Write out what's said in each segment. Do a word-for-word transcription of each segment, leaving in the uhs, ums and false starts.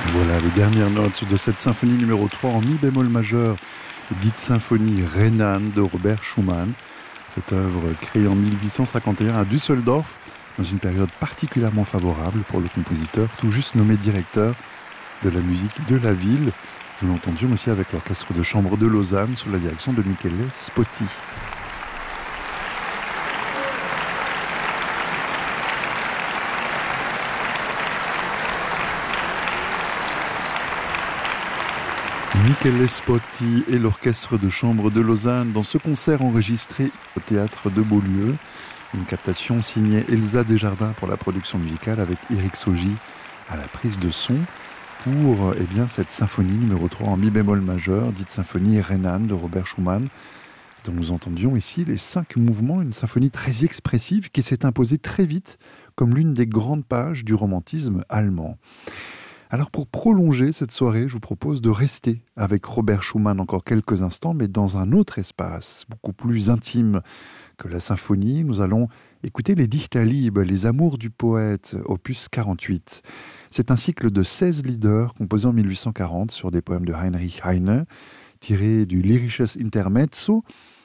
Voilà les dernières notes de cette symphonie numéro trois en mi bémol majeur, dite symphonie rhénane de Robert Schumann. Cette œuvre créée en mille huit cent cinquante et un à Düsseldorf, dans une période particulièrement favorable pour le compositeur, tout juste nommé directeur de la musique de la ville. Nous l'entendions aussi avec l'orchestre de chambre de Lausanne sous la direction de Michele Spotti. Michele Spotti et l'orchestre de chambre de Lausanne dans ce concert enregistré au théâtre de Beaulieu. Une captation signée Elsa Desjardins pour la production musicale avec Eric Saugy à la prise de son pour eh bien, cette symphonie numéro trois en mi bémol majeur, dite symphonie rhénane de Robert Schumann, dont nous entendions ici les cinq mouvements, une symphonie très expressive qui s'est imposée très vite comme l'une des grandes pages du romantisme allemand. Alors pour prolonger cette soirée, je vous propose de rester avec Robert Schumann encore quelques instants, mais dans un autre espace, beaucoup plus intime que la symphonie. Nous allons écouter les Dichterliebe, les amours du poète, opus quarante-huit. C'est un cycle de seize lieder composés en mille huit cent quarante sur des poèmes de Heinrich Heine, tirés du Lyrisches Intermezzo.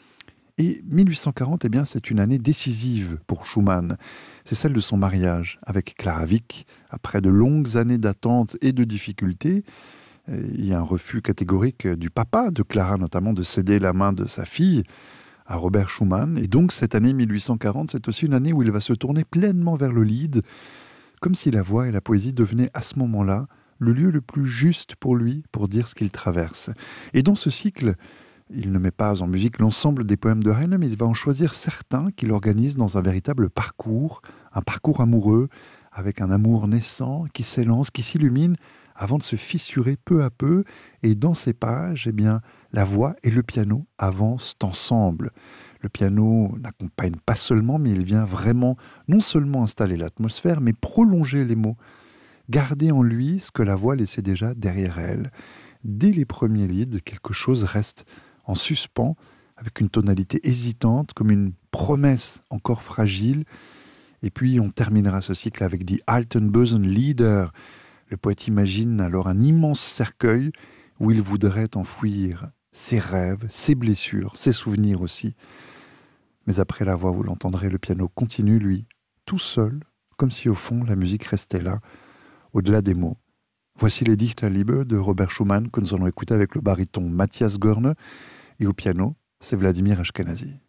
Et mille huit cent quarante, eh bien, c'est une année décisive pour Schumann. C'est celle de son mariage avec Clara Wieck. Après de longues années d'attente et de difficultés, il y a un refus catégorique du papa de Clara, notamment de céder la main de sa fille à Robert Schumann. Et donc cette année mille huit cent quarante, c'est aussi une année où il va se tourner pleinement vers le lied, comme si la voix et la poésie devenaient à ce moment-là le lieu le plus juste pour lui pour dire ce qu'il traverse. Et dans ce cycle, il ne met pas en musique l'ensemble des poèmes de Heine, mais il va en choisir certains qu'il organise dans un véritable parcours, un parcours amoureux, avec un amour naissant qui s'élance, qui s'illumine, avant de se fissurer peu à peu. Et dans ces pages, eh bien, la voix et le piano avancent ensemble. Le piano n'accompagne pas seulement, mais il vient vraiment non seulement installer l'atmosphère, mais prolonger les mots, garder en lui ce que la voix laissait déjà derrière elle. Dès les premiers lieds, quelque chose reste en suspens, avec une tonalité hésitante, comme une promesse encore fragile. Et puis on terminera ce cycle avec Die Altenbösen Lieder. Le poète imagine alors un immense cercueil où il voudrait enfouir ses rêves, ses blessures, ses souvenirs aussi. Mais après la voix, vous l'entendrez, le piano continue, lui, tout seul, comme si au fond la musique restait là, au-delà des mots. Voici les Dichterliebe de Robert Schumann que nous allons écouter avec le baryton Matthias Görne et au piano, c'est Vladimir Ashkenazy.